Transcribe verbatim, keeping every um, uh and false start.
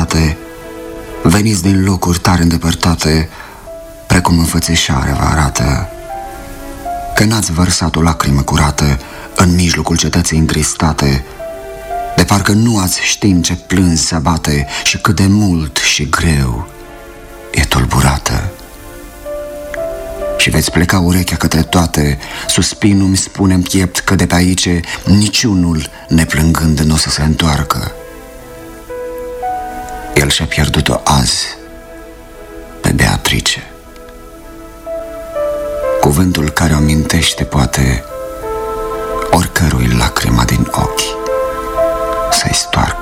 îndepărtate, veniți din locuri tare îndepărtate, precum înfățișarea vă arată, că n-ați vărsat o lacrimă curată în mijlocul cetății întristate, de parcă nu ați ști în ce plâns se abate și cât de mult și greu e tulburată. Și veți pleca urechea către toate, suspinul-mi spune-mi piept că de pe aici niciunul neplângând n-o să se întoarcă. El și-a pierdut-o azi pe Beatrice. Cuvântul care o amintește poate oricărui lacrima din ochi să-i stoarcă.